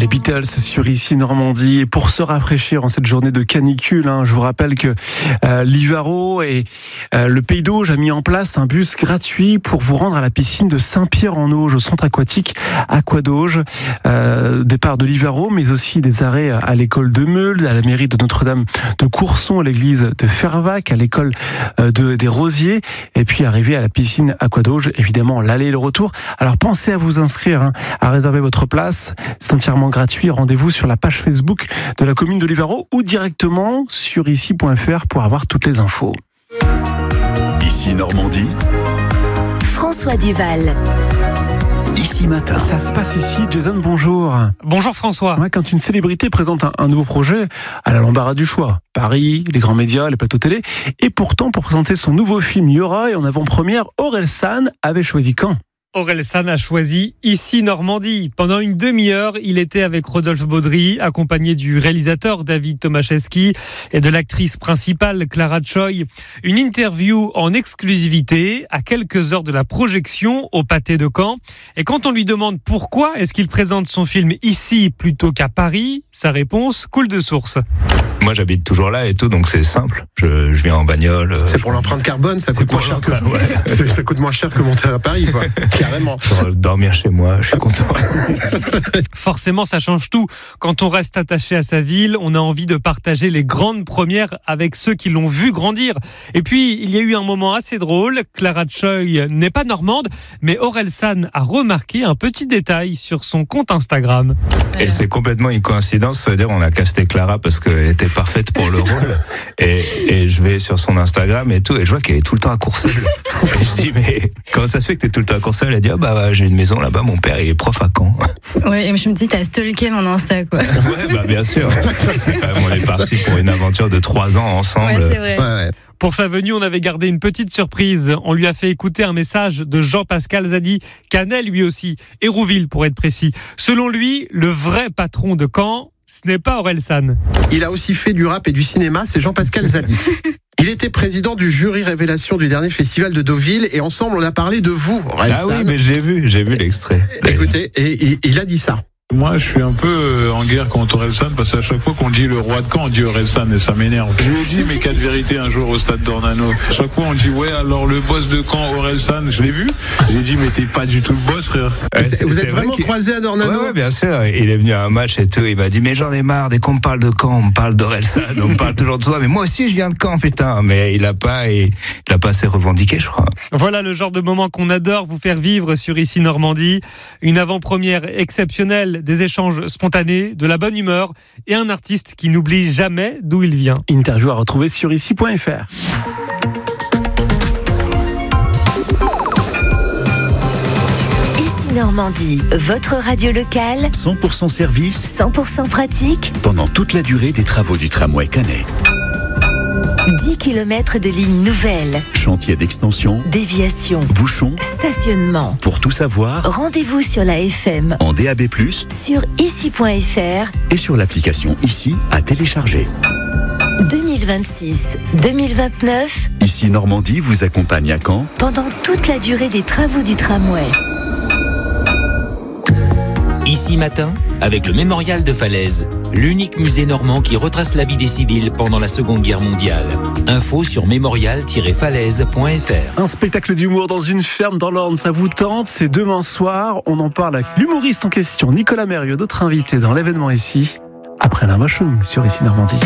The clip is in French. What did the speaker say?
Les Beatles sur Ici Normandie. Et pour se rafraîchir en cette journée de canicule, je vous rappelle que Livaro et le Pays d'Auge a mis en place un bus gratuit pour vous rendre à la piscine de Saint-Pierre-en-Auge, au centre aquatique Aquadauge. Départ de Livaro, mais aussi des arrêts à l'école de Meulles, à la mairie de Notre-Dame de Courson, à l'église de Fervac, à l'école des Rosiers, et puis arriver à la piscine Aquadauge, évidemment l'aller et le retour. Alors pensez à vous inscrire, à réserver votre place. C'est entièrement gratuit. Rendez-vous sur la page Facebook de la commune de Livaro ou directement sur ici.fr pour avoir toutes les infos. Ici Normandie, François Duval. Ici Matin. Ça se passe ici. Jason, bonjour. Bonjour François. Ouais, quand une célébrité présente un nouveau projet, elle a l'embarras du choix. Paris, les grands médias, les plateaux télé. Et pourtant, pour présenter son nouveau film Yora, et en avant-première, Orelsan avait choisi quand ? Orelsan a choisi Ici Normandie. Pendant une demi-heure, il était avec Rodolphe Baudry, accompagné du réalisateur David Tomaszewski et de l'actrice principale Clara Choi. Une interview en exclusivité à quelques heures de la projection au Pâté de Caen. Et quand on lui demande pourquoi est-ce qu'il présente son film ici plutôt qu'à Paris, sa réponse coule de source. Moi, j'habite toujours là et tout, donc c'est simple. Je viens en bagnole. C'est pour l'empreinte carbone, ça coûte moins cher ça coûte moins cher que monter à Paris, quoi. Carrément. Pour dormir chez moi, je suis content. Forcément, ça change tout. Quand on reste attaché à sa ville, on a envie de partager les grandes premières avec ceux qui l'ont vu grandir. Et puis, il y a eu un moment assez drôle. Clara Choi n'est pas normande, mais Orelsan a remarqué un petit détail sur son compte Instagram. Et c'est complètement une coïncidence, c'est-à-dire on a casté Clara parce qu'elle était parfaite pour le rôle. Et je vais sur son Instagram et tout, et je vois qu'elle est tout le temps à Courseulles. Et je dis, mais comment ça se fait que t'es tout le temps à Courseulles ? Elle dit, j'ai une maison là-bas, mon père il est prof à Caen. Ouais, et je me dis, t'as stalké mon Insta, quoi. Ouais, bien sûr. C'est quand même, on est parti pour une aventure de 3 ans ensemble. Ouais, c'est vrai. Ouais. Pour sa venue, on avait gardé une petite surprise. On lui a fait écouter un message de Jean-Pascal Zadi, Canet lui aussi, Hérouville pour être précis. Selon lui, le vrai patron de Caen, ce n'est pas Orelsan. Il a aussi fait du rap et du cinéma, c'est Jean-Pascal Zadi. Il était président du jury révélation du dernier festival de Deauville et ensemble on a parlé de vous, Orelsan. Ah oui, mais j'ai vu l'extrait. Écoutez, et il a dit ça. Moi, je suis un peu en guerre contre Orelsan parce qu'à chaque fois qu'on dit le roi de Caen, on dit Orelsan et ça m'énerve. Je lui ai dit mes 4 vérités un jour au stade d'Ornano. À chaque fois, on dit ouais, alors le boss de Caen, Orelsan, je l'ai vu. J'ai dit mais t'es pas du tout le boss, frère. Vous êtes vraiment croisés à Dornano ? Ouais, bien sûr. Il est venu à un match et tout. Il m'a dit mais j'en ai marre dès qu'on me parle de Caen, on me parle d'Orelsan, on me parle toujours de toi. Mais moi aussi, je viens de Caen, putain. Mais il a pas assez revendiqué, je crois. Voilà le genre de moment qu'on adore vous faire vivre sur Ici Normandie. Une avant-première exceptionnelle, des échanges spontanés, de la bonne humeur et un artiste qui n'oublie jamais d'où il vient. Interview à retrouver sur ici.fr. Ici Normandie, votre radio locale, 100% service 100% pratique, pendant toute la durée des travaux du tramway Canet. 10 km de lignes nouvelles, Chantier d'extension, déviation, bouchons. stationnement. Pour tout savoir, Rendez-vous sur la FM, en DAB+, sur ici.fr. et sur l'application Ici à télécharger. 2026-2029, Ici Normandie vous accompagne à Caen pendant toute la durée des travaux du tramway. Ici Matin, avec le Mémorial de Falaise, l'unique musée normand qui retrace la vie des civils pendant la Seconde Guerre mondiale. Info sur mémorial-falaise.fr. Un spectacle d'humour dans une ferme dans l'Orne, ça vous tente ? C'est demain soir. On en parle avec l'humoriste en question, Nicolas Mérieux, d'autres invités dans l'événement ici, après l'Invochung sur Ici Normandie.